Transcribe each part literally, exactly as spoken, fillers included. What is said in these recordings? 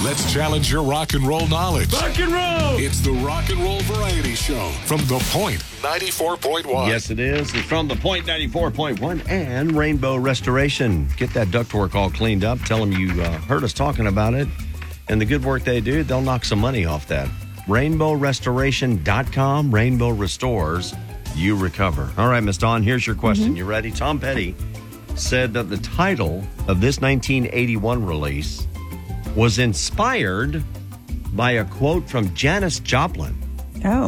Let's challenge your rock and roll knowledge. Rock and roll! It's the Rock and Roll Variety Show from The Point ninety-four point one. Yes, it is. It's from The Point ninety-four point one and Rainbow Restoration. Get that ductwork all cleaned up. Tell them you uh, heard us talking about it. And the good work they do, they'll knock some money off that. rainbow restoration dot com. Rainbow Restores. You recover. All right, Miss Dawn, here's your question. Mm-hmm. You ready? Tom Petty said that the title of this nineteen eighty-one release was inspired by a quote from Janis Joplin. Oh.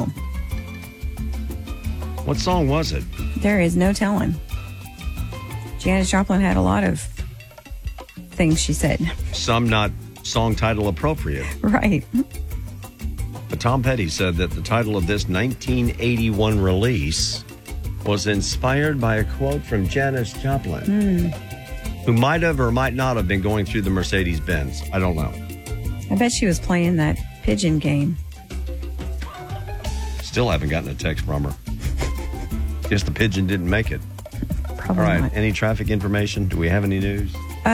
What song was it? There is no telling. Janis Joplin had a lot of things she said. Some not song title appropriate. Right. But Tom Petty said that the title of this nineteen eighty-one release was inspired by a quote from Janis Joplin, mm. who might have or might not have been going through the Mercedes-Benz. I don't know. I bet she was playing that pigeon game. Still haven't gotten a text from her. Guess the pigeon didn't make it. Probably All right. not. Any traffic information? Do we have any news?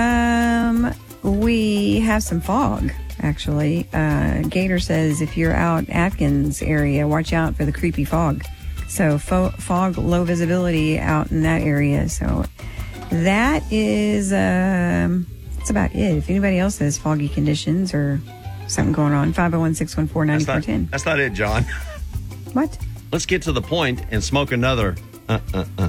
Um, we have some fog, actually. Uh, Gator says if you're out Atkins area, watch out for the creepy fog. So fo- fog, low visibility out in that area. So that is, um, that's about it. If anybody else has foggy conditions or something going on, five oh one, six one four, nine four one zero. That's not it, John. What? Let's get to the point and smoke another. Uh, uh, uh.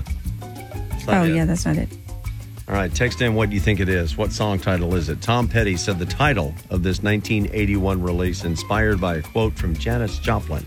Oh, it. yeah, that's not it. All right, text in what you think it is. What song title is it? Tom Petty said the title of this nineteen eighty-one release inspired by a quote from Janis Joplin.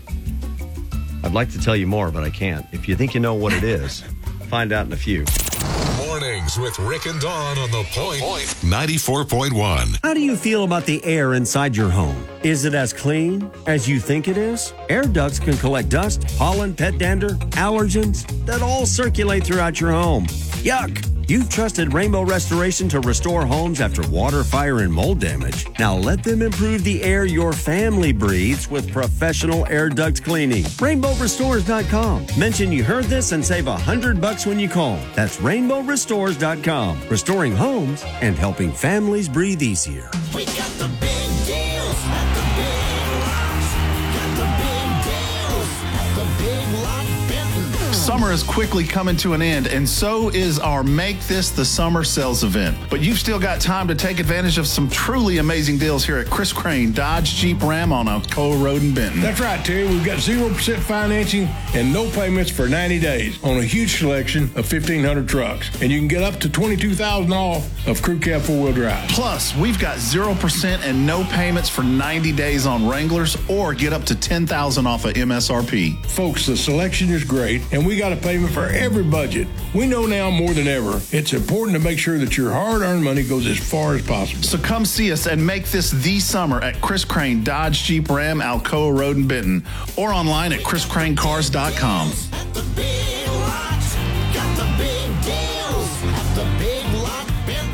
I'd like to tell you more, but I can't. If you think you know what it is, find out in a few. Mornings with Rick and Dawn on The Point ninety-four point one. How do you feel about the air inside your home? Is it as clean as you think it is? Air ducts can collect dust, pollen, pet dander, allergens that all circulate throughout your home. Yuck! You've trusted Rainbow Restoration to restore homes after water, fire, and mold damage. Now let them improve the air your family breathes with professional air duct cleaning. rainbow restores dot com. Mention you heard this and save a hundred bucks when you call. That's rainbow restores dot com. Restoring homes and helping families breathe easier. We got the big deals at the Big Lots. Got the big deals at the Big Lot Benton. Summer is quickly coming to an end, and so is our Make This the Summer sales event. But you've still got time to take advantage of some truly amazing deals here at Chris Crane Dodge Jeep Ram on Alcoa Road in Benton. That's right, Terry. We've got zero percent financing and no payments for ninety days on a huge selection of fifteen hundred trucks. And you can get up to twenty-two thousand dollars off of Crew Cab four-wheel drive. Plus, we've got zero percent and no payments for ninety days on Wranglers, or get up to ten thousand dollars off of M S R P. Folks, the selection is great, and we got a payment for every budget. We know now more than ever, it's important to make sure that your hard-earned money goes as far as possible. So come see us and make this the summer at Chris Crane Dodge Jeep Ram Alcoa Road in Benton, or online at chris crane cars dot com. At the Big Lots. Got the big deals at the Big Lot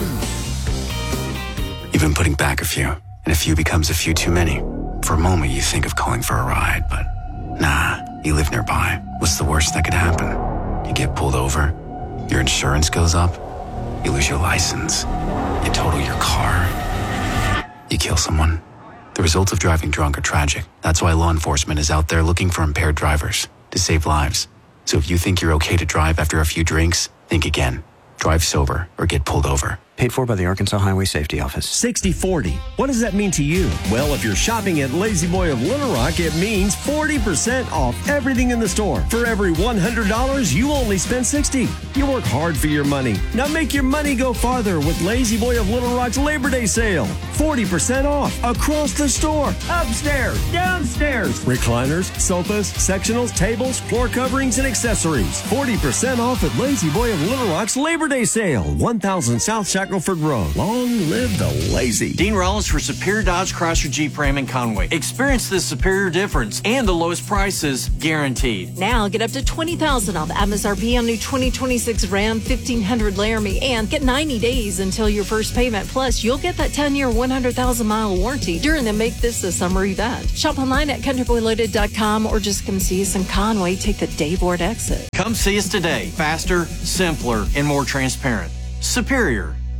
Benton. You've been putting back a few, and a few becomes a few too many. For a moment, you think of calling for a ride, but nah, you live nearby. What's the worst that could happen? You get pulled over, your insurance goes up, you lose your license, you total your car, you kill someone. The results of driving drunk are tragic. That's why law enforcement is out there looking for impaired drivers to save lives. So if you think you're okay to drive after a few drinks, think again. Drive sober or get pulled over. Paid for by the Arkansas Highway Safety Office. sixty forty. What does that mean to you? Well, if you're shopping at Lazy Boy of Little Rock, it means forty percent off everything in the store. For every one hundred dollars, you only spend sixty dollars. You work hard for your money. Now make your money go farther with Lazy Boy of Little Rock's Labor Day sale. forty percent off across the store. Upstairs, downstairs. Recliners, sofas, sectionals, tables, floor coverings, and accessories. forty percent off at Lazy Boy of Little Rock's Labor Day sale. one thousand South Shackelford Road. Long live the lazy. Dean Rollins for Superior Dodge Chrysler Jeep Ram in Conway. Experience the superior difference and the lowest prices guaranteed. Now get up to twenty thousand dollars off M S R P on new twenty twenty-six Ram fifteen hundred Laramie and get ninety days until your first payment. Plus, you'll get that ten-year, one hundred thousand mile warranty during the Make This a Summer event. Shop online at country boy loaded dot com or just come see us in Conway. Take the Dave Ward exit. Come see us today. Faster, simpler, and more transparent. Superior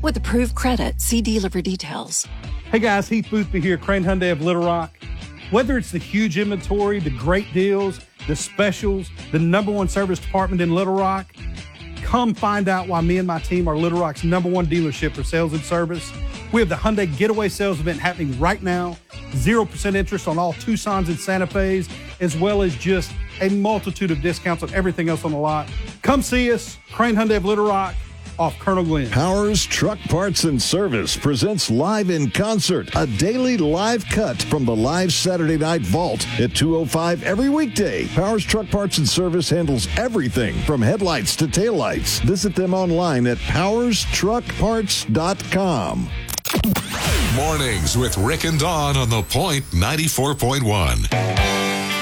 with approved credit. See dealer for details. Hey guys, Heath Boothby here, Crane Hyundai of Little Rock. Whether it's the huge inventory, the great deals, the specials, the number one service department in Little Rock, come find out why me and my team are Little Rock's number one dealership for sales and service. We have the Hyundai Getaway Sales Event happening right now. zero percent interest on all Tucsons and Santa Fe's, as well as just a multitude of discounts on everything else on the lot. Come see us, Crane Hyundai of Little Rock, off Colonel Glenn. Powers Truck Parts and Service presents Live in Concert, a daily live cut from the live Saturday Night Vault at two oh five every weekday. Powers Truck Parts and Service handles everything from headlights to taillights. Visit them online at powers truck parts dot com. Mornings with Rick and Dawn on The Point ninety-four point one.